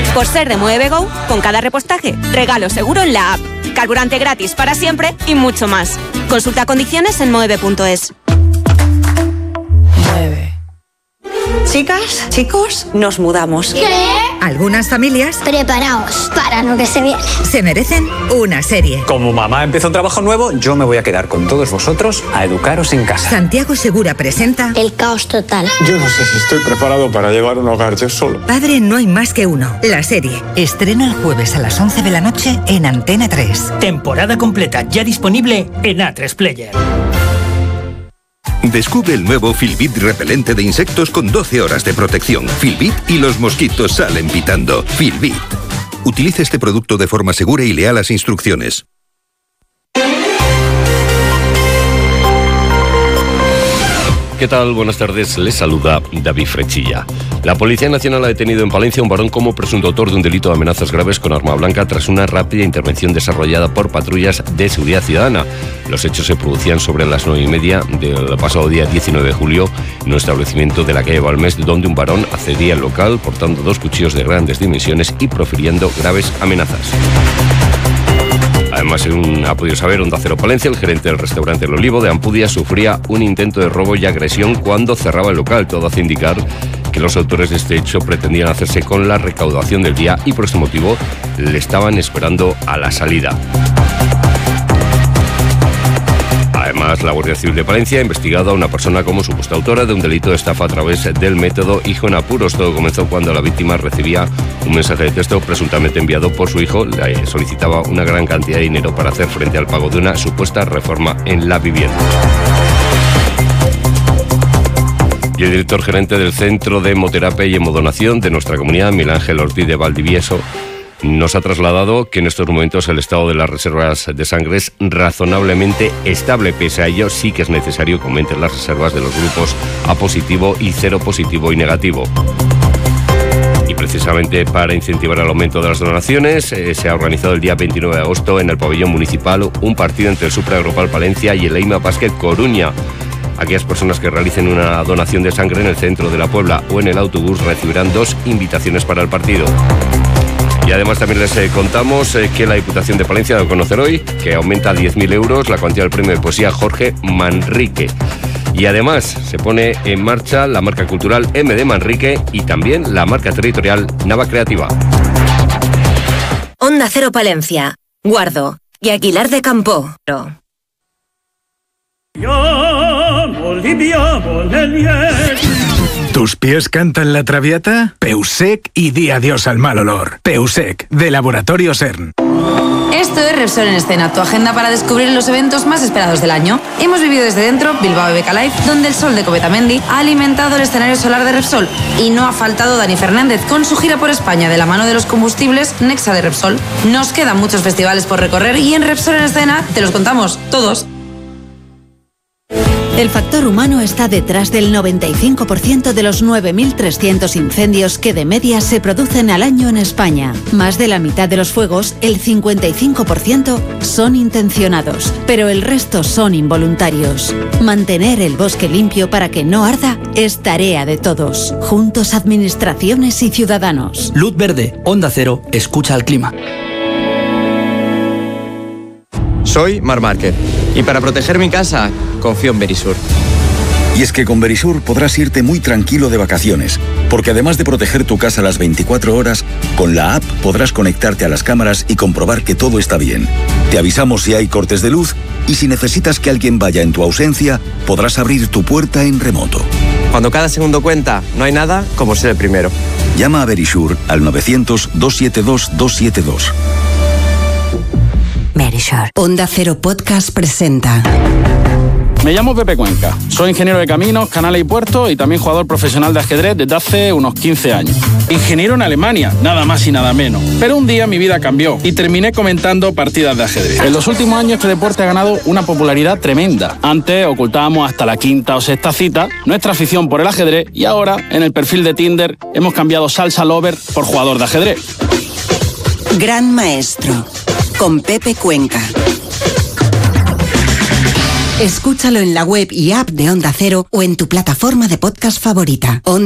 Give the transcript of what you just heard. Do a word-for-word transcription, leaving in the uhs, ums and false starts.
Por ser de Muevego, con cada repostaje, regalo seguro en la app. Carburante gratis para siempre y mucho más. Consulta condiciones en moeve punto es. Mueve. Chicas, chicos, nos mudamos. ¿Qué? Algunas familias, preparaos para lo que se viene, se merecen una serie. Como mamá empieza un trabajo nuevo, yo me voy a quedar con todos vosotros a educaros en casa. Santiago Segura presenta El caos total. Yo no sé si estoy preparado para llevar un hogar yo solo. Padre no hay más que uno, la serie. Estrena el jueves a las once de la noche en Antena tres. Temporada completa ya disponible en A tres Player. Descubre el nuevo Filbit repelente de insectos con doce horas de protección. Filbit y los mosquitos salen pitando. Filbit. Utilice este producto de forma segura y lea las instrucciones. ¿Qué tal? Buenas tardes, les saluda David Frechilla. La Policía Nacional ha detenido en Palencia a un varón como presunto autor de un delito de amenazas graves con arma blanca tras una rápida intervención desarrollada por patrullas de seguridad ciudadana. Los hechos se producían sobre las nueve y media del pasado día diecinueve de julio en un establecimiento de la calle Balmes, donde un varón accedía al local portando dos cuchillos de grandes dimensiones y profiriendo graves amenazas. Además, según ha podido saber Onda Cero Palencia, el gerente del restaurante El Olivo de Ampudia sufría un intento de robo y agresión cuando cerraba el local. Todo hace indicar que los autores de este hecho pretendían hacerse con la recaudación del día y por este motivo le estaban esperando a la salida. Además, la Guardia Civil de Palencia ha investigado a una persona como supuesta autora de un delito de estafa a través del método Hijo en Apuros. Todo comenzó cuando la víctima recibía un mensaje de texto presuntamente enviado por su hijo. Le solicitaba una gran cantidad de dinero para hacer frente al pago de una supuesta reforma en la vivienda. Y el director gerente del Centro de Hemoterapia y Hemodonación de nuestra comunidad, Miguel Ángel Ortiz de Valdivieso, nos ha trasladado que en estos momentos el estado de las reservas de sangre es razonablemente estable. Pese a ello, sí que es necesario que aumenten las reservas de los grupos A positivo y cero positivo y negativo. Y precisamente para incentivar el aumento de las donaciones, eh, se ha organizado el día veintinueve de agosto en el pabellón municipal un partido entre el Supra Europal Palencia y el Eima Basket Coruña. Aquellas personas que realicen una donación de sangre en el centro de la Puebla o en el autobús recibirán dos invitaciones para el partido. Y además también les eh, contamos eh, que la Diputación de Palencia ha dado a conocer hoy que aumenta a diez mil euros la cuantía del premio de poesía Jorge Manrique. Y además se pone en marcha la marca cultural M de Manrique y también la marca territorial Nava Creativa. Onda Cero Palencia, Guardo y Aguilar de Campoo. ¿Tus pies cantan la traviata? Peusec y di adiós al mal olor. Peusec, de Laboratorio CERN. Esto es Repsol en Escena, tu agenda para descubrir los eventos más esperados del año. Hemos vivido desde dentro Bilbao Beca Live, donde el sol de Cometamendi ha alimentado el escenario solar de Repsol. Y no ha faltado Dani Fernández con su gira por España de la mano de los combustibles Nexa de Repsol. Nos quedan muchos festivales por recorrer y en Repsol en Escena te los contamos todos. El factor humano está detrás del noventa y cinco por ciento de los nueve mil trescientos incendios que de media se producen al año en España. Más de la mitad de los fuegos, el cincuenta y cinco por ciento, son intencionados, pero el resto son involuntarios. Mantener el bosque limpio para que no arda es tarea de todos. Juntos, administraciones y ciudadanos. Luz verde, Onda Cero, escucha al clima. Soy Mar Márquez y para proteger mi casa confío en Verisur. Y es que con Verisur podrás irte muy tranquilo de vacaciones, porque además de proteger tu casa las veinticuatro horas, con la app podrás conectarte a las cámaras y comprobar que todo está bien. Te avisamos si hay cortes de luz y si necesitas que alguien vaya en tu ausencia, podrás abrir tu puerta en remoto. Cuando cada segundo cuenta, no hay nada como ser el primero. Llama a Verisur al novecientos, doscientos setenta y dos, doscientos setenta y dos. Verisur. Onda Cero Podcast presenta. Me llamo Pepe Cuenca, soy ingeniero de caminos, canales y puertos y también jugador profesional de ajedrez desde hace unos quince años. Ingeniero en Alemania, nada más y nada menos. Pero un día mi vida cambió y terminé comentando partidas de ajedrez. En los últimos años este deporte ha ganado una popularidad tremenda. Antes ocultábamos hasta la quinta o sexta cita nuestra afición por el ajedrez y ahora en el perfil de Tinder hemos cambiado salsa lover por jugador de ajedrez. Gran Maestro, con Pepe Cuenca. Escúchalo en la web y app de Onda Cero o en tu plataforma de podcast favorita. Onda